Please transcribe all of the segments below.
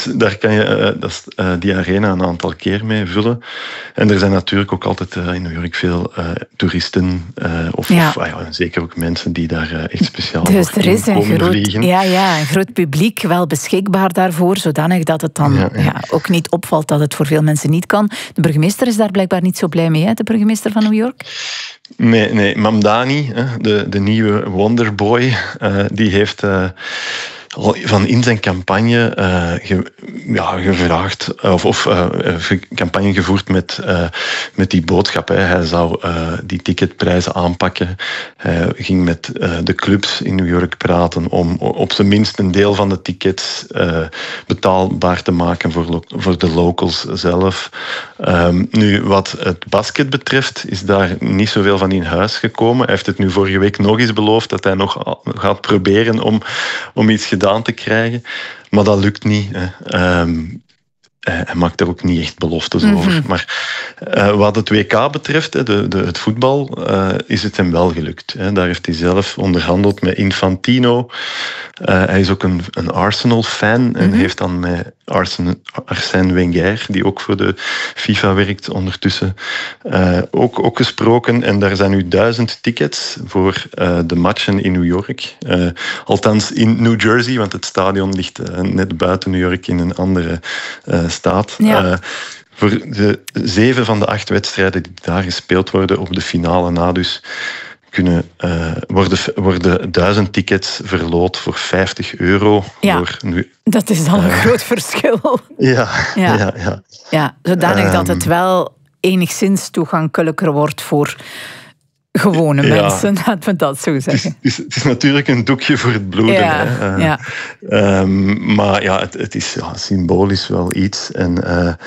Dus daar kan je die arena een aantal keer mee vullen. En er zijn natuurlijk ook altijd in New York veel toeristen. Of zeker ook mensen die daar echt speciaal dus er is komen vliegen. Een groot publiek wel beschikbaar daarvoor, zodanig dat het dan ook niet opvalt dat het voor veel mensen niet kan. De burgemeester is daar blijkbaar niet zo blij mee, hè? De burgemeester van New York? Nee. Mamdani, de nieuwe Wonderboy, die heeft van in zijn campagne gevraagd of campagne gevoerd met die boodschap. Hij zou die ticketprijzen aanpakken. Hij ging met de clubs in New York praten om op zijn minst een deel van de tickets betaalbaar te maken voor de locals zelf. Nu, wat het basket betreft, is daar niet zoveel van in huis gekomen. Hij heeft het nu vorige week nog eens beloofd dat hij nog gaat proberen om iets gedaan te krijgen. Maar dat lukt niet. Hij maakt er ook niet echt beloftes over. Maar wat het WK betreft, het voetbal, is het hem wel gelukt. Daar heeft hij zelf onderhandeld met Infantino. Hij is ook een Arsenal-fan en heeft dan met Arsène Wenger, die ook voor de FIFA werkt ondertussen, ook gesproken. En daar zijn nu 1000 tickets voor de matchen in New York. Althans in New Jersey, want het stadion ligt net buiten New York in een andere staat. Ja. Voor de 7 van de 8 wedstrijden die daar gespeeld worden op de finale na dus worden 1000 tickets verloot voor €50. Dat is al een groot verschil. Ja, zodanig dat het wel enigszins toegankelijker wordt voor gewone mensen, laten we dat zo zeggen. Het is natuurlijk een doekje voor het bloeden. Maar het is symbolisch wel iets. En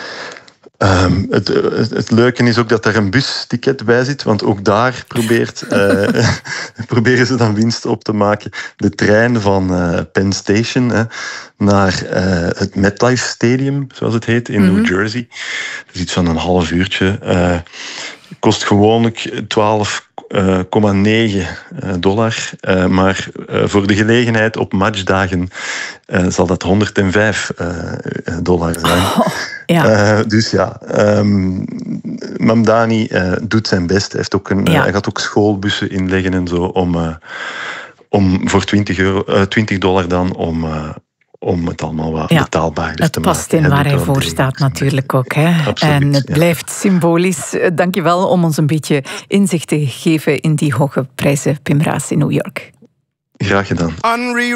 het leuke is ook dat er een busticket bij zit, want ook daar proberen ze dan winst op te maken. De trein van Penn Station naar het MetLife Stadium, zoals het heet, in New Jersey. Dat is iets van een half uurtje. Kost gewoonlijk $12,9. Maar voor de gelegenheid op matchdagen zal dat $105 zijn. Dus Mamdani doet zijn best. Hij gaat ook schoolbussen inleggen en zo om voor $20 dan om het allemaal wat betaalbaarder te maken. Het past in waar hij voor staat natuurlijk ook. Absoluut, en het blijft symbolisch. Dank je wel om ons een beetje inzicht te geven in die hoge prijzen, Pim Raas in New York. Graag gedaan.